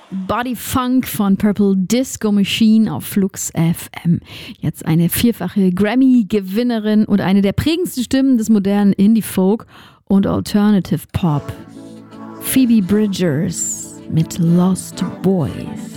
Body Funk von Purple Disco Machine auf Flux FM. Jetzt eine vierfache Grammy-Gewinnerin und eine der prägendsten Stimmen des modernen Indie-Folk und Alternative Pop. Phoebe Bridgers mit Lost Boys.